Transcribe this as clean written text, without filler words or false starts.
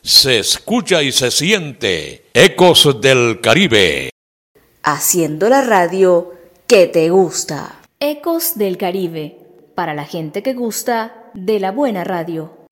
se escucha y se siente. Ecos del Caribe. Haciendo la radio que te gusta. Ecos del Caribe, para la gente que gusta de la buena radio.